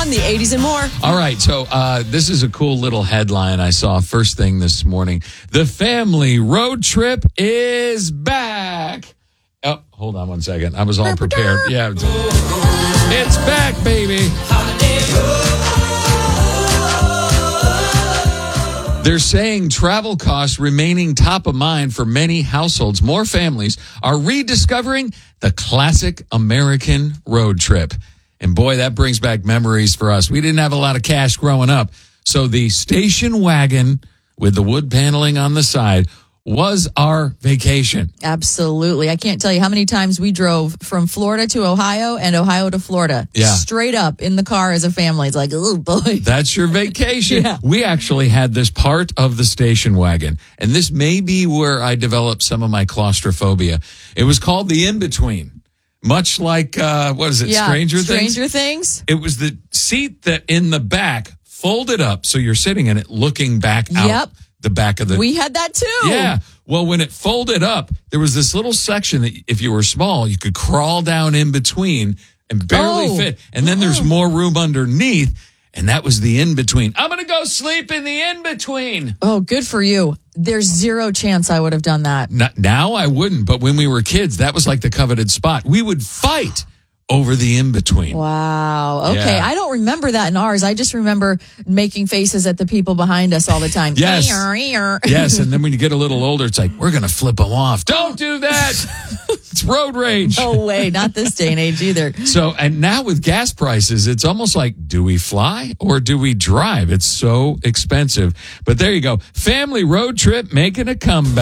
FM, the 80s and more. All right, so this is a cool little headline I saw first thing this morning. The family road trip is back. Oh, hold on one second. I was all prepared. Yeah, it's back, baby. They're saying travel costs remaining top of mind for many households. More families are rediscovering the classic American road trip. And boy, that brings back memories for us. We didn't have a lot of cash growing up. So the station wagon with the wood paneling on the side was our vacation. Absolutely. I can't tell you how many times we drove from Florida to Ohio and Ohio to Florida. Yeah. Straight up in the car as a family. It's like, oh boy. That's your vacation. Yeah. We actually had this part of the station wagon. And this may be where I developed some of my claustrophobia. It was called the in-between. Much like, what is it, Stranger Things? It was the seat that in the back folded up, so you're sitting in it looking back out the back of the... We had that too. Yeah. Well, when it folded up, there was this little section that if you were small, you could crawl down in between and barely fit. And then there's more room underneath, and that was the in-between. I'm going to go sleep in the in-between. Oh, good for you. There's zero chance I would have done that. Now I wouldn't, but when we were kids, that was like the coveted spot. We would fight over the in-between. Wow. Okay. Yeah. I don't remember that in ours. I just remember making faces at the people behind us all the time. Yes. Yes. And then when you get a little older, it's like, we're going to flip them off. Don't do that. It's road rage. No way. Not this day and age either. So, and now with gas prices, it's almost like, do we fly or do we drive? It's so expensive. But there you go. Family road trip making a comeback.